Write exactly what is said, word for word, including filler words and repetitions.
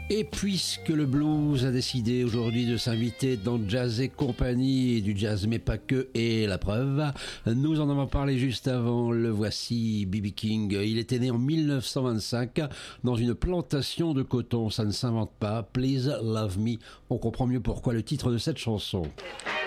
Et puisque le blues a décidé aujourd'hui de s'inviter dans Jazz et compagnie, du jazz mais pas que, et la preuve, nous en avons parlé juste avant, le voici, B B King. Il était né en mille neuf cent vingt-cinq dans une plantation de coton, ça ne s'invente pas, Please Love Me. On comprend mieux pourquoi le titre de cette chanson.